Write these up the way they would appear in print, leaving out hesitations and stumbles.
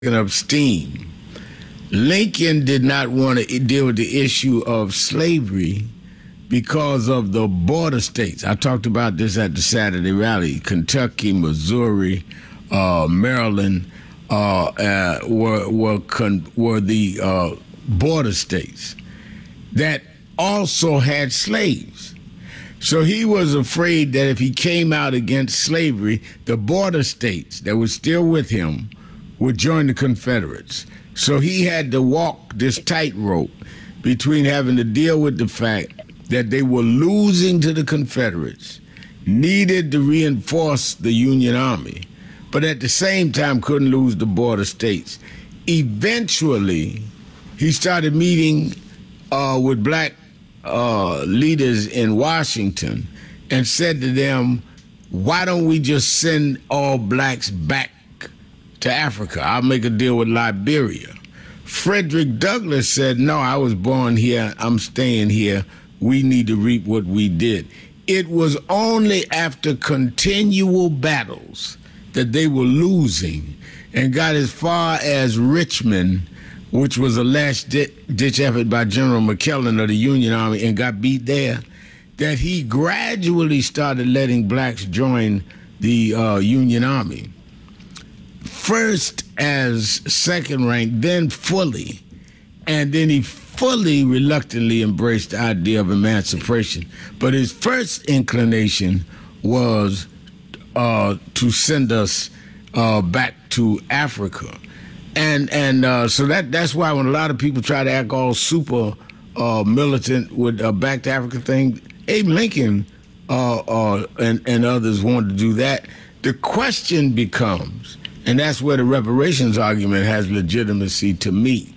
of steam. Lincoln did not want to deal with the issue of slavery because of the border states. I talked about this at the Saturday rally. Kentucky, Missouri, Maryland were the border states that also had slaves. So he was afraid that if he came out against slavery, the border states that were still with him would join the Confederates. So he had to walk this tightrope between having to deal with the fact that they were losing to the Confederates, needed to reinforce the Union Army, but at the same time couldn't lose the border states. Eventually, he started meeting with black leaders in Washington and said to them, why don't we just send all blacks back to Africa? I'll make a deal with Liberia. Frederick Douglass said, no, I was born here, I'm staying here, we need to reap what we did. It was only after continual battles that they were losing and got as far as Richmond, which was a last-ditch effort by General McClellan of the Union Army, and got beat there, that he gradually started letting blacks join the Union Army. First as second rank, then fully, and then he fully reluctantly embraced the idea of emancipation. But his first inclination was to send us back to Africa. And so that's why when a lot of people try to act all super militant with back to Africa thing, Abe Lincoln and others wanted to do that. The question becomes, and that's where the reparations argument has legitimacy to me,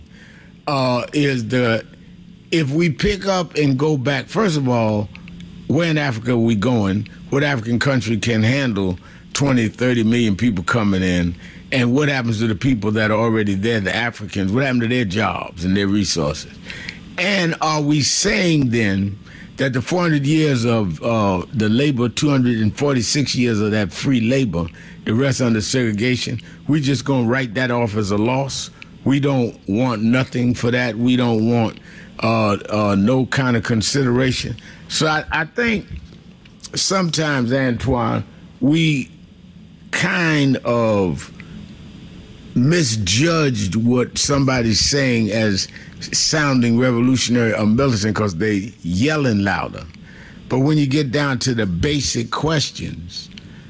is if we pick up and go back, first of all, where in Africa are we going? What African country can handle 20, 30 million people coming in? And what happens to the people that are already there, the Africans? What happened to their jobs and their resources? And are we saying then that the 400 years of the labor, 246 years of that free labor, the rest under segregation, we just going to write that off as a loss? We don't want nothing for that. We don't want no kind of consideration. So I think sometimes, Antoine, we kind of misjudged what somebody's saying as sounding revolutionary or militant because they yelling louder. But when you get down to the basic questions,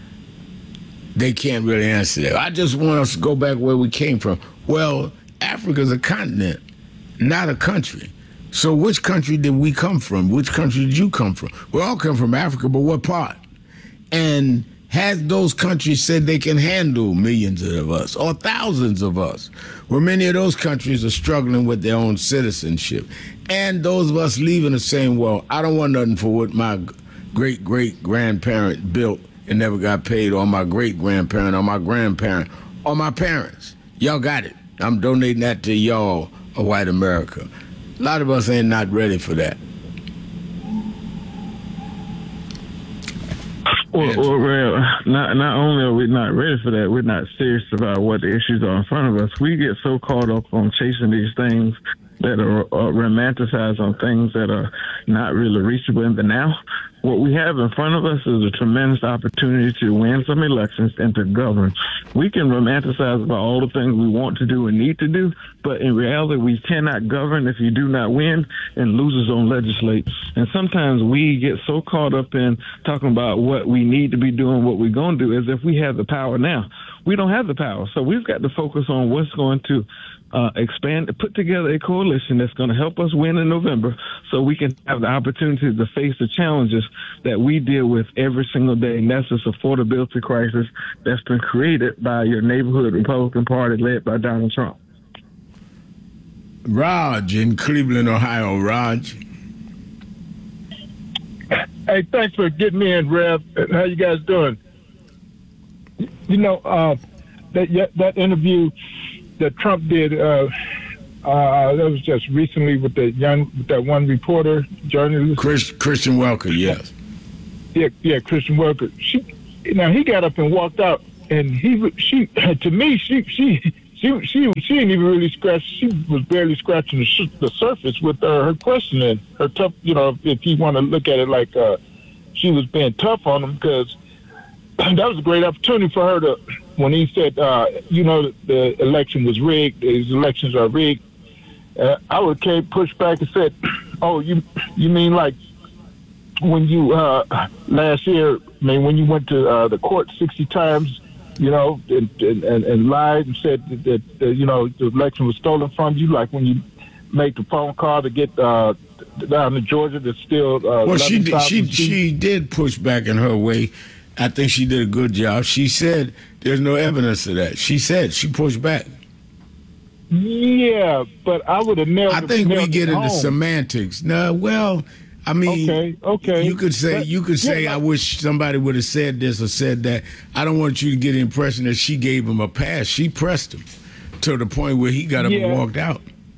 they can't really answer that. I just want us to go back where we came from. Well, Africa's a continent, not a country. So which country did we come from? Which country did you come from? We all come from Africa, but what part? And had those countries said they can handle millions of us or thousands of us, well, many of those countries are struggling with their own citizenship. And those of us leaving are saying, well, I don't want nothing for what my great-great-grandparent built and never got paid, or my great-grandparent, or my grandparent, or my parents. Y'all got it. I'm donating that to y'all, or white America. A lot of us ain't not ready for that. Well, not only are we not ready for that, we're not serious about what the issues are in front of us. We get so caught up on chasing these things that are romanticized on things that are not really reachable in the now. What we have in front of us is a tremendous opportunity to win some elections and to govern. We can romanticize about all the things we want to do and need to do, but in reality, we cannot govern if you do not win, and losers don't legislate. And sometimes we get so caught up in talking about what we need to be doing, what we're going to do, as if we have the power now. We don't have the power. So we've got to focus on what's going to expand, put together a coalition that's going to help us win in November so we can have the opportunity to face the challenges that we deal with every single day. And that's this affordability crisis that's been created by your neighborhood Republican Party led by Donald Trump. Raj in Cleveland, Ohio. Raj. Hey, thanks for getting me in, Rev. How you guys doing? You know, that interview that Trump did, that was just recently with that one reporter, journalist. Christian Welker, yes. Yeah, Christian Welker. He got up and walked out, and she she didn't even really scratch. She was barely scratching the surface with her questioning, her tough. If you want to look at it like she was being tough on him, because that was a great opportunity for her to, when he said, the election was rigged, these elections are rigged. I would have pushed back and said, "Oh, you mean like when you last year? I mean, when you went to the court 60 times, and lied and said that the election was stolen from you, like when you make the phone call to get down to Georgia, that's still." Well, she did push back in her way. I think she did a good job. She said there's no evidence of that. She said she pushed back. Yeah, but I would have nailed. I think we get into semantics. No, well, I mean, okay. You could say, I wish somebody would have said this or said that. I don't want you to get the impression that she gave him a pass. She pressed him to the point where he got up and walked out.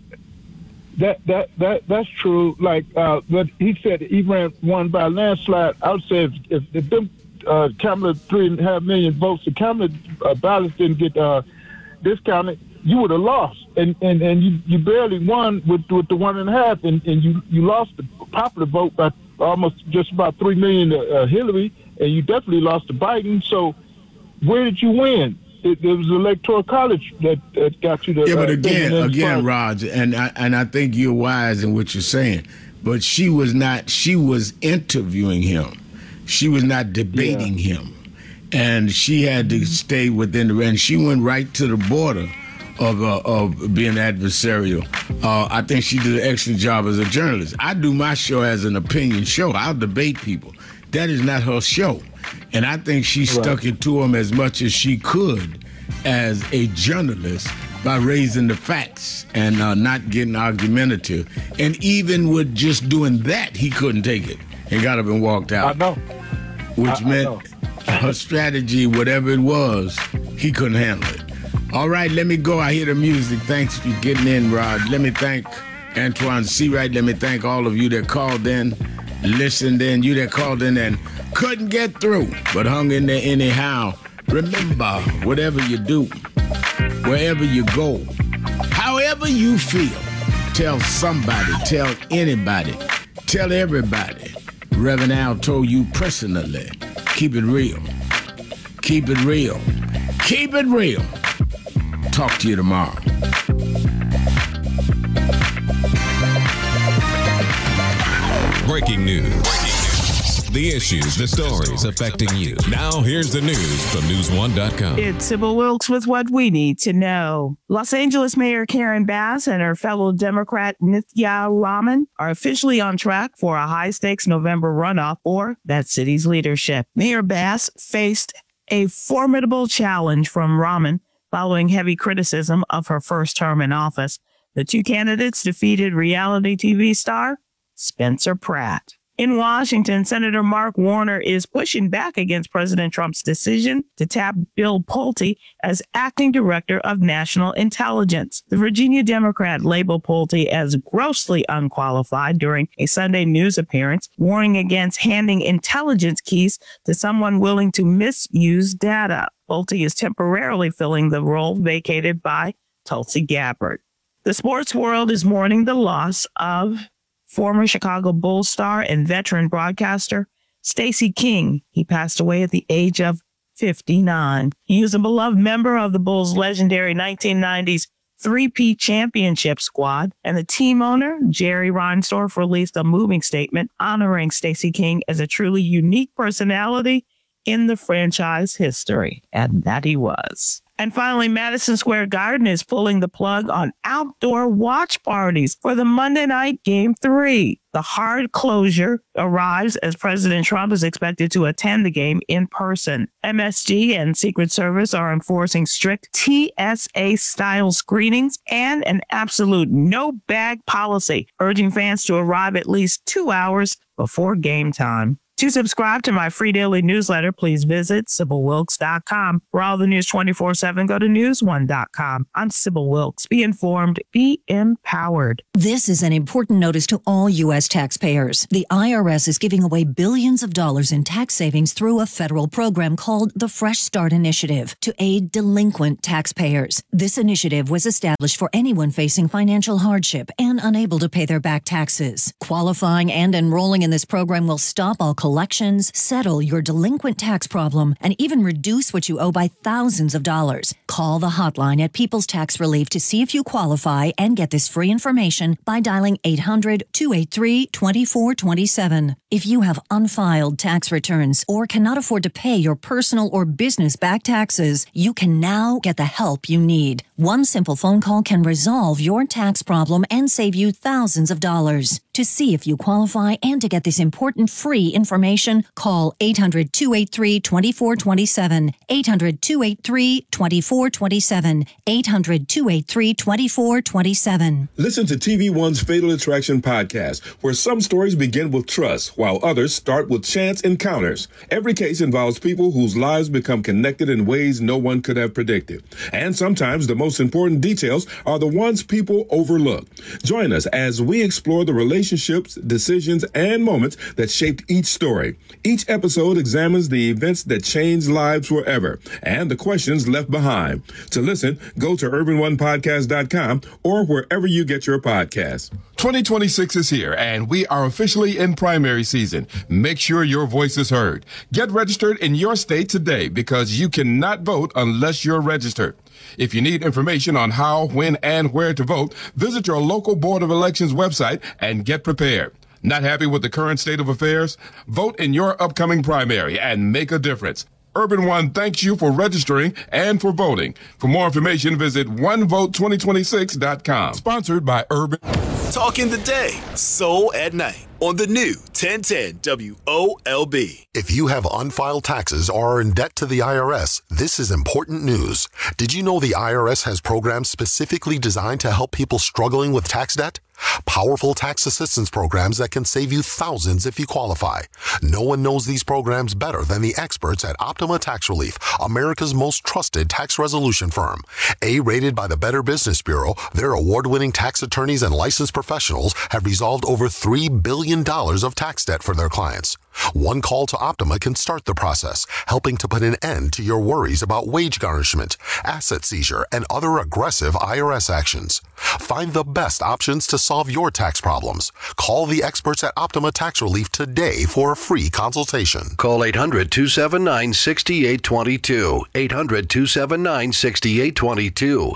That's true. Like, but he said he won by a landslide. I would say if them Kamala 3.5 million votes, the Kamala ballots didn't get discounted, you would have lost, and you barely won with the 1.5, and you lost the popular vote by almost just about 3 million to Hillary, and you definitely lost to Biden. So where did you win? It was the Electoral College that got you the. Yeah, but again, Raj, and I think you're wise in what you're saying, but she was not. She was interviewing him. She was not debating him, and she had to stay within the. And she went right to the border of being adversarial. I think she did an excellent job as a journalist. I do my show as an opinion show. I'll debate people. That is not her show. And I think she stuck it to him as much as she could as a journalist by raising the facts and not getting argumentative. And even with just doing that, he couldn't take it and got up and walked out. I know. Which meant her strategy, whatever it was, he couldn't handle it. All right, let me go. I hear the music. Thanks for getting in, Rod. Let me thank Antoine Seawright. Let me thank all of you that called in, listened in, you that called in and couldn't get through, but hung in there anyhow. Remember, whatever you do, wherever you go, however you feel, tell somebody, tell anybody, tell everybody. Reverend Al told you personally, keep it real. Keep it real. Keep it real. Talk to you tomorrow. Breaking news. The issues, the stories affecting you. Now here's the news from News1.com. It's Sybil Wilkes with what we need to know. Los Angeles Mayor Karen Bass and her fellow Democrat Nithya Raman are officially on track for a high-stakes November runoff for that city's leadership. Mayor Bass faced a formidable challenge from Raman following heavy criticism of her first term in office. The two candidates defeated reality TV star Spencer Pratt. In Washington, Senator Mark Warner is pushing back against President Trump's decision to tap Bill Pulte as acting director of national intelligence. The Virginia Democrat labeled Pulte as grossly unqualified during a Sunday news appearance, warning against handing intelligence keys to someone willing to misuse data. Pulte is temporarily filling the role vacated by Tulsi Gabbard. The sports world is mourning the loss of former Chicago Bulls star and veteran broadcaster Stacey King. He passed away at the age of 59. He was a beloved member of the Bulls' legendary 1990s three-peat championship squad, and the team owner, Jerry Reinsdorf, released a moving statement honoring Stacey King as a truly unique personality in the franchise history, and that he was. And finally, Madison Square Garden is pulling the plug on outdoor watch parties for the Monday night Game 3. The hard closure arrives as President Trump is expected to attend the game in person. MSG and Secret Service are enforcing strict TSA-style screenings and an absolute no-bag policy, urging fans to arrive at least 2 hours before game time. To subscribe to my free daily newsletter, please visit SybylWilkes.com. For all the news 24/7, go to newsone.com. I'm Sybil Wilkes. Be informed, be empowered. This is an important notice to all U.S. taxpayers. The IRS is giving away billions of dollars in tax savings through a federal program called the Fresh Start Initiative to aid delinquent taxpayers. This initiative was established for anyone facing financial hardship and unable to pay their back taxes. Qualifying and enrolling in this program will stop all collections, settle your delinquent tax problem, and even reduce what you owe by thousands of dollars. Call the hotline at People's Tax Relief to see if you qualify and get this free information by dialing 800-283-2427. If you have unfiled tax returns or cannot afford to pay your personal or business back taxes, you can now get the help you need. One simple phone call can resolve your tax problem and save you thousands of dollars. To see if you qualify and to get this important free information, call 800-283-2427, 800-283-2427, 800-283-2427. Listen to TV One's Fatal Attraction podcast, where some stories begin with trust, while others start with chance encounters. Every case involves people whose lives become connected in ways no one could have predicted. And sometimes the most important details are the ones people overlook. Join us as we explore the relationships, decisions, and moments that shaped each story. Each episode examines the events that changed lives forever and the questions left behind. To listen, go to urbanonepodcast.com or wherever you get your podcasts. 2026 is here, and we are officially in primary season. Make sure your voice is heard. Get registered in your state today, because you cannot vote unless you're registered. If you need information on how, when, and where to vote, visit your local Board of Elections website and get prepared. Not happy with the current state of affairs? Vote in your upcoming primary and make a difference. Urban One thanks you for registering and for voting. For more information, visit onevote2026.com. Sponsored by Urban. Talking the day, soul at night on the new 1010 WOLB. If you have unfiled taxes or are in debt to the IRS, this is important news. Did you know the IRS has programs specifically designed to help people struggling with tax debt? Powerful tax assistance programs that can save you thousands if you qualify. No one knows these programs better than the experts at Optima Tax Relief, America's most trusted tax resolution firm. A-rated by the Better Business Bureau, their award-winning tax attorneys and licensed professionals have resolved over $3 billion of tax debt for their clients. One call to Optima can start the process, helping to put an end to your worries about wage garnishment, asset seizure, and other aggressive IRS actions. Find the best options to solve your tax problems. Call the experts at Optima Tax Relief today for a free consultation. Call 800-279-6822. 800-279-6822.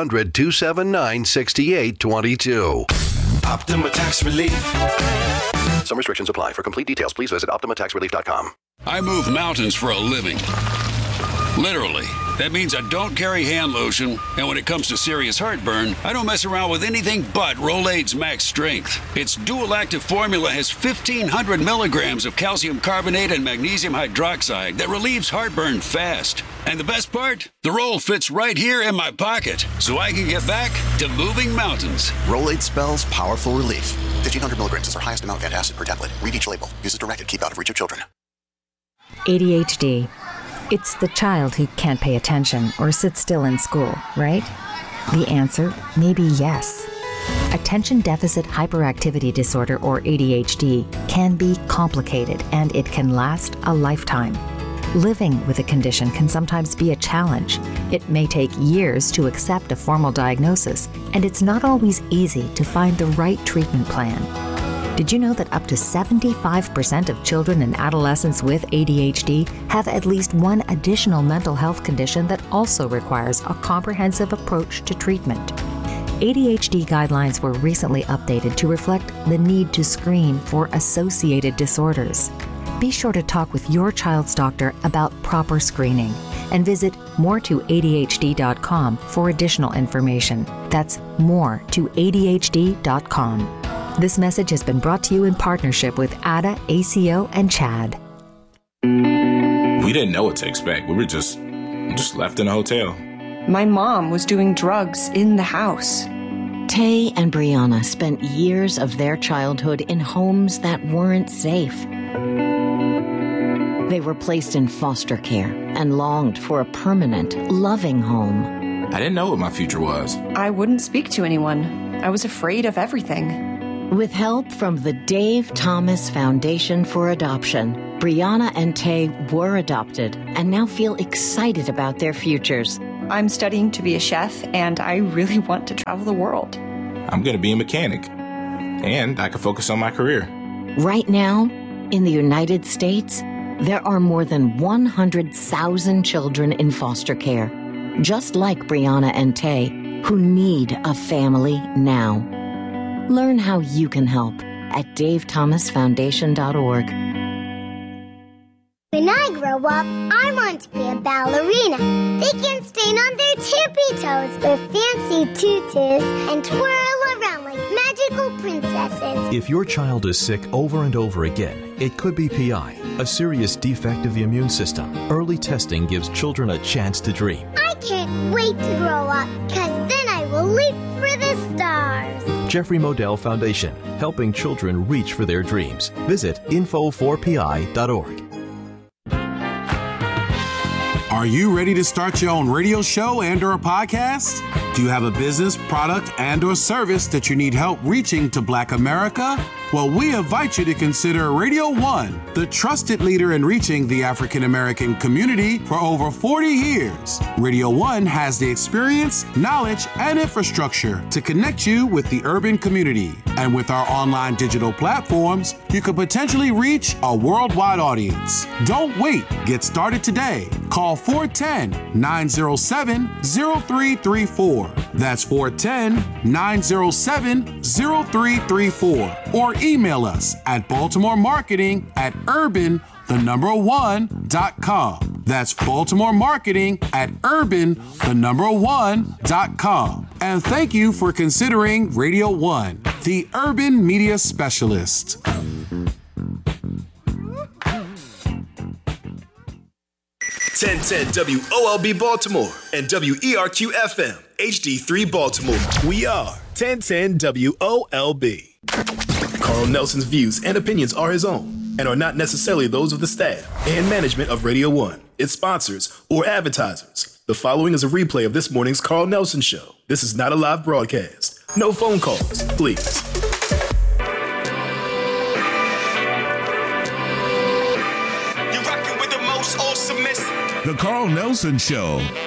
800-279-6822. Optima Tax Relief. Some restrictions apply. For complete details, please visit OptimaTaxRelief.com. I move mountains for a living. Literally. That means I don't carry hand lotion, and when it comes to serious heartburn, I don't mess around with anything but Rolaids Max Strength. Its dual-active formula has 1,500 milligrams of calcium carbonate and magnesium hydroxide that relieves heartburn fast. And the best part? The roll fits right here in my pocket, so I can get back to moving mountains. Rolaids spells powerful relief. 1,500 milligrams is our highest amount of antacid per tablet. Read each label. Use as directed. Keep out of reach of children. ADHD. It's the child who can't pay attention or sit still in school, right? The answer may be yes. Attention Deficit Hyperactivity Disorder, or ADHD, can be complicated, and it can last a lifetime. Living with a condition can sometimes be a challenge. It may take years to accept a formal diagnosis, and it's not always easy to find the right treatment plan. Did you know that up to 75% of children and adolescents with ADHD have at least one additional mental health condition that also requires a comprehensive approach to treatment? ADHD guidelines were recently updated to reflect the need to screen for associated disorders. Be sure to talk with your child's doctor about proper screening and visit more2adhd.com for additional information. That's more2adhd.com. This message has been brought to you in partnership with ADA, ACO, and CHAD. We didn't know what to expect. We were just left in a hotel. My mom was doing drugs in the house. Tay and Brianna spent years of their childhood in homes that weren't safe. They were placed in foster care and longed for a permanent, loving home. I didn't know what my future was. I wouldn't speak to anyone. I was afraid of everything. With help from the Dave Thomas Foundation for Adoption, Brianna and Tay were adopted and now feel excited about their futures. I'm studying to be a chef, and I really want to travel the world. I'm going to be a mechanic, and I can focus on my career. Right now, in the United States, there are more than 100,000 children in foster care, just like Brianna and Tay, who need a family now. Learn how you can help at davethomasfoundation.org. When I grow up, I want to be a ballerina. They can stand on their tippy toes with fancy tutus and twirl around like magical princesses. If your child is sick over and over again, it could be PI, a serious defect of the immune system. Early testing gives children a chance to dream. I can't wait to grow up, because then I will leap for the stars. Jeffrey Modell Foundation, helping children reach for their dreams. Visit info4pi.org. Are you ready to start your own radio show and/or a podcast? Do you have a business, product, and/or service that you need help reaching to Black America? Well, we invite you to consider Radio One, the trusted leader in reaching the African American community for over 40 years. Radio One has the experience, knowledge, and infrastructure to connect you with the urban community. And with our online digital platforms, you could potentially reach a worldwide audience. Don't wait. Get started today. Call 410-907-0334. That's 410-907-0334. Or email us at baltimoremarketing@urban1.com. That's baltimoremarketing@urban1.com. And thank you for considering Radio One, the urban media specialist. 1010 WOLB Baltimore and WERQ FM HD3 Baltimore. We are 1010 WOLB. Carl Nelson's views and opinions are his own and are not necessarily those of the staff and management of Radio One, its sponsors, or advertisers. The following is a replay of this morning's Carl Nelson Show. This is not a live broadcast. No phone calls, please. The Carl Nelson Show